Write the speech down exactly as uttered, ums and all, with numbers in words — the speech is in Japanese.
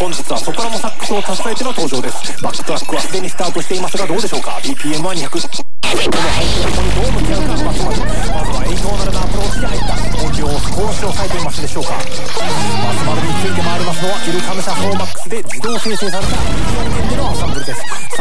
本日はソプラノサックスを携えての登場です。バックトラックはすでにスタートしていますがどうでしょうか。 ビーピーエム はにひゃく。この配信にどう向き合うかまずまずまずはエイトナルなアプローチで入った音量を少し抑えていますでしょうか。マスマルについて回りますのはイルカム社フォーマックスで自動生成された音源でのアンサンブルです。さ